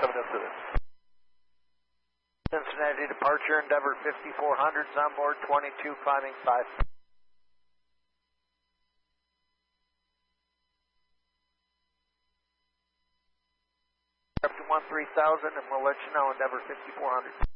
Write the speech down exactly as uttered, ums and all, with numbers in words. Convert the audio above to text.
coming up to this. Cincinnati departure, Endeavor fifty-four hundreds on board, twenty-two climbing five. Up to one three thousand, and we'll let you know, Endeavor fifty-four hundred.